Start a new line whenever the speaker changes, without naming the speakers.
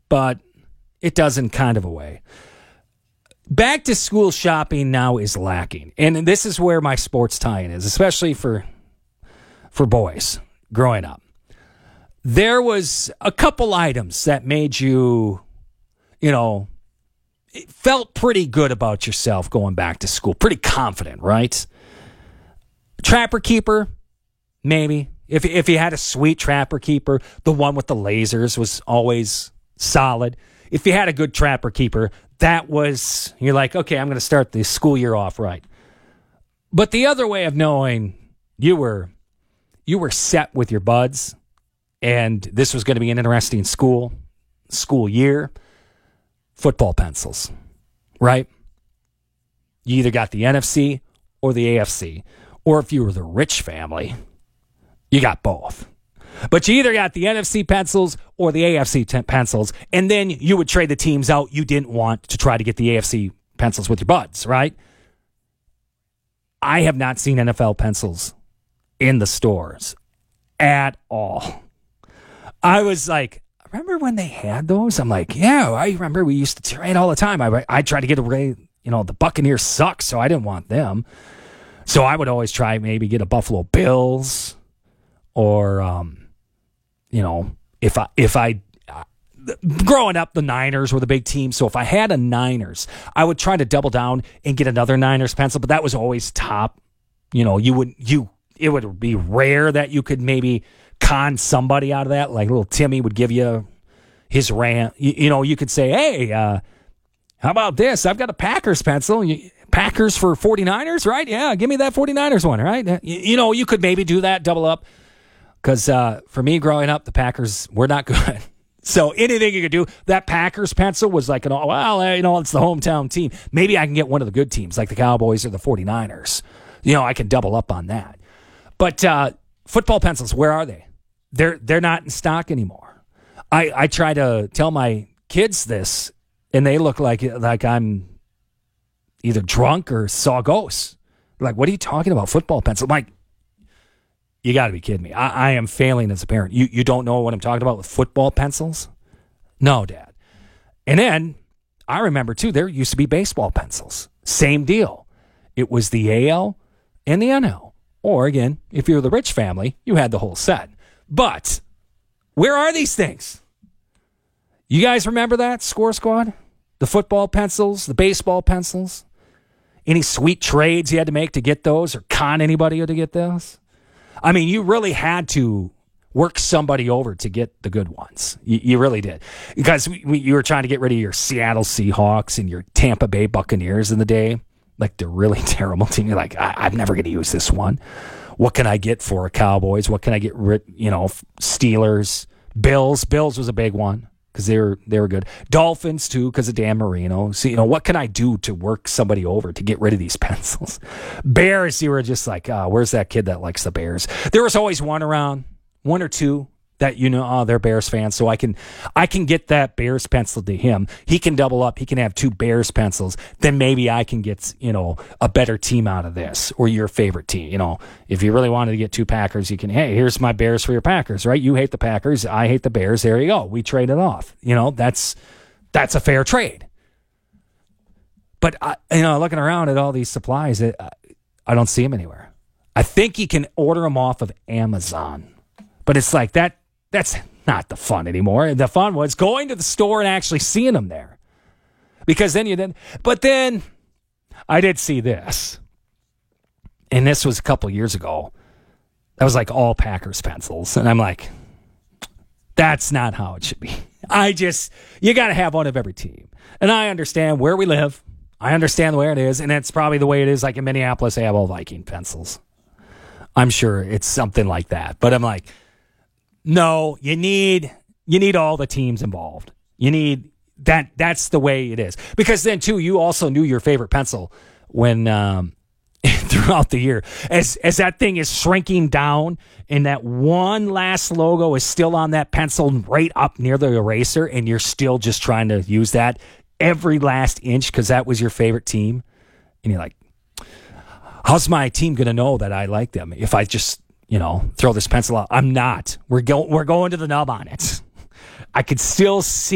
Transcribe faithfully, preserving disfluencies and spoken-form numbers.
but it does in kind of a way. Back to school shopping now is lacking. And this is where my sports tie-in is, especially for for boys growing up. There was a couple items that made you, you know, it felt pretty good about yourself going back to school. Pretty confident, right? Trapper Keeper, maybe. If, if you had a sweet Trapper Keeper, the one with the lasers was always solid. If you had a good Trapper Keeper, that was, you're like, okay, I'm going to start the school year off right. But the other way of knowing you were you were set with your buds and this was going to be an interesting school school year, football pencils, right? You either got the N F C or the A F C, or if you were the rich family, you got both. But you either got the N F C pencils or the A F C t- pencils, and then you would trade the teams out you didn't want to try to get the A F C pencils with your buds, right? I have not seen N F L pencils in the stores at all. I was like, remember when they had those? I'm like, yeah, I remember we used to trade all the time. I I tried to get away, you know, the Buccaneers suck, so I didn't want them. So I would always try maybe get a Buffalo Bills or, um, you know, if I, if I, uh, growing up, the Niners were the big team. So if I had a Niners, I would try to double down and get another Niners pencil, but that was always top. You know, you would, you, it would be rare that you could maybe con somebody out of that. Like little Timmy would give you his rant. You, you know, you could say, hey, uh, how about this? I've got a Packers pencil. You, Packers for 49ers, right? Yeah, give me that 49ers one, right? You, you know, you could maybe do that, double up. Because uh, for me growing up, the Packers were not good. So anything you could do, that Packers pencil was like, an, oh, well, you know, it's the hometown team. Maybe I can get one of the good teams like the Cowboys or the 49ers. You know, I can double up on that. But uh, football pencils, where are they? They're they're not in stock anymore. I, I try to tell my kids this, and they look like like I'm either drunk or saw ghosts. They're like, what are you talking about, football pencil? I'm like, you got to be kidding me. I, I am failing as a parent. You you don't know what I'm talking about with football pencils? No, Dad. And then I remember, too, there used to be baseball pencils. Same deal. It was the A L and the N L. Or, again, if you're the rich family, you had the whole set. But where are these things? You guys remember that, Score Squad? The football pencils, the baseball pencils? Any sweet trades you had to make to get those or con anybody to get those? I mean, you really had to work somebody over to get the good ones. You, you really did. Because we, we, you were trying to get rid of your Seattle Seahawks and your Tampa Bay Buccaneers in the day. Like the really terrible team. You're like, I, I'm never going to use this one. What can I get for Cowboys? What can I get rid, you know, Steelers, Bills. Bills was a big one because they were, they were good. Dolphins, too, because of Dan Marino. So, you know, what can I do to work somebody over to get rid of these pencils? Bears, you were just like, oh, where's that kid that likes the Bears? There was always one around, one or two that, you know, oh, they're Bears fans. So I can I can get that Bears pencil to him. He can double up. He can have two Bears pencils. Then maybe I can get, you know, a better team out of this or your favorite team. You know, if you really wanted to get two Packers, you can, hey, here's my Bears for your Packers, right? You hate the Packers. I hate the Bears. There you go. We trade it off. You know, that's that's a fair trade. But, I, you know, looking around at all these supplies, it, I don't see them anywhere. I think you can order them off of Amazon. But it's like that. That's not the fun anymore. The fun was going to the store and actually seeing them there. Because then you didn't. But then I did see this. And this was a couple years ago. That was like all Packers pencils. And I'm like, that's not how it should be. I just, you got to have one of every team. And I understand where we live. I understand where it is. And it's probably the way it is. Like in Minneapolis, they have all Viking pencils. I'm sure it's something like that. But I'm like, no, you need you need all the teams involved. You need that. That's the way it is. Because then, too, you also knew your favorite pencil when um, throughout the year. As as that thing is shrinking down and that one last logo is still on that pencil right up near the eraser and you're still just trying to use that every last inch because that was your favorite team. And you're like, how's my team going to know that I like them if I just... you know, throw this pencil out? I'm not. We're go- we're going to the nub on it. I could still see